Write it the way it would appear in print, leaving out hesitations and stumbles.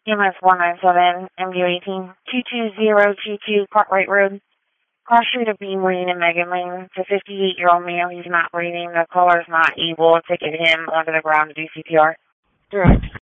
EMS 197, MU18, 22022 Cartwright Road. Cross street of Bean Lane and Megan Lane. It's a 58-year-old male. He's not breathing. The caller's not able to get him onto the ground to do CPR. Direct.